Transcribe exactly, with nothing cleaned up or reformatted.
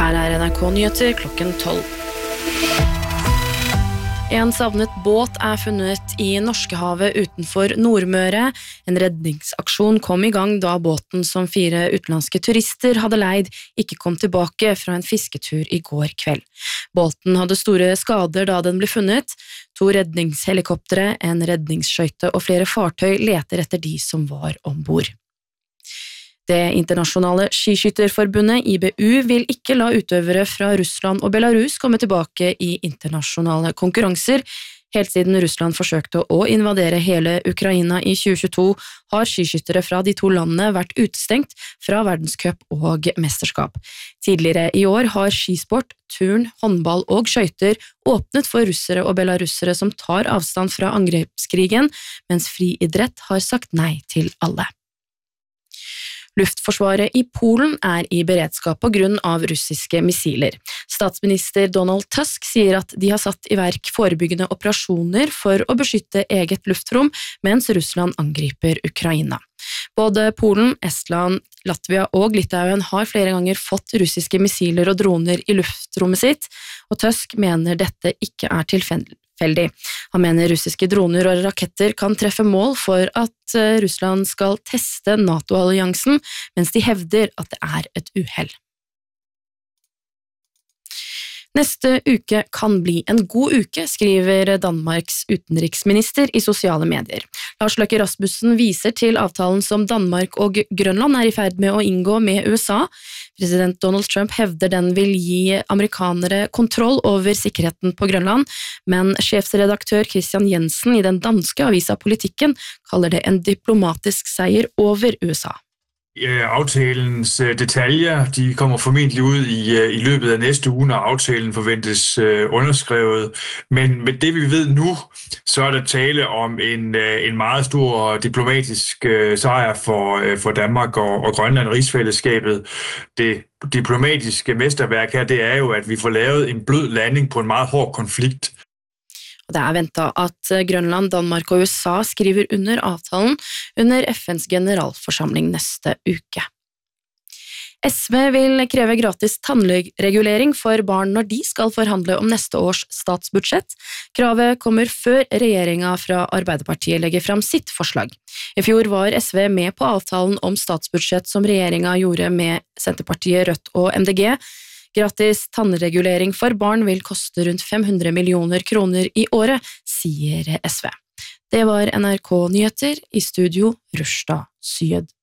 Her er N R K Nyheter klokken tolv. En savnet båt er funnet i Norskehavet utenfor Nordmøre. En redningsaksjon kom i gang da båten som fire utenlandske turister hadde leid ikke kom tilbake fra en fisketur i går kveld. Båten hadde store skader da den ble funnet. To redningshelikoptere, en redningsskøyte og flere fartøy leter etter de som var ombord. Det internasjonale skiskytterforbundet I B U vil ikke la utøvere fra Russland og Belarus komme tilbake i internasjonale konkurranser. Helt siden Russland forsøkte å invadere hele Ukraina i tjue tjueto har skiskyttere fra de to landene vært utestengt fra verdenscup og mesterskap. Tidligere i år har skisport, turn, håndball og skøyter åpnet for russere og belarusere som tar avstand fra angrepskrigen, mens friidrett har sagt nei til alle. Luftforsvaret I Polen er I beredskap på grunn av russiske missiler. Statsminister Donald Tusk sier at de har satt I verk forebyggende operasjoner for å beskytte eget luftrom, mens Russland angriper Ukraina. Både Polen, Estland, Latvia og Litauen har flere ganger fått russiske missiler og droner I luftrommet sitt, og Tusk mener dette ikke er tilfeldig. Han mener russiske droner og raketter kan treffe mål for at Russland skal teste NATO-alliansen, mens de hevder at det er et uhell. Neste uke kan bli en god uke, skriver Danmarks utenriksminister I sosiale medier. Lars Løkke Rasmussen viser til avtalen som Danmark og Grønland er I ferd med å inngå med USA. President Donald Trump hevder den vil gi amerikanere kontroll over sikkerheten på Grønland, men sjefsredaktør Christian Jensen I den danske avisa Politikken kaller det en diplomatisk seier over USA. Aftalens detaljer, de kommer formentlig ud i, i løbet af næste uge, når aftalen forventes underskrevet. Men med det vi ved nu, så er der tale om en, en meget stor diplomatisk sejr for, for Danmark og, og Grønland og rigsfællesskabet. Det diplomatiske mesterværk her, det er jo, at vi får lavet en blød landing på en meget hård konflikt. Det er ventet at Grønland, Danmark og USA skriver under avtalen under FNs generalforsamling neste uke. S V vil kreve gratis tannregulering for barn når de skal forhandle om neste års statsbudsjett. Kravet kommer før regjeringen fra Arbeiderpartiet legger fram sitt forslag. I fjor var S V med på avtalen om statsbudsjett som regjeringen gjorde med Senterpartiet, Rødt og M D G. Gratis tannregulering for barn vil koste rundt fem hundre millioner kroner I året, sier S V. Det var N R K Nyheter I studio Rushda Syed.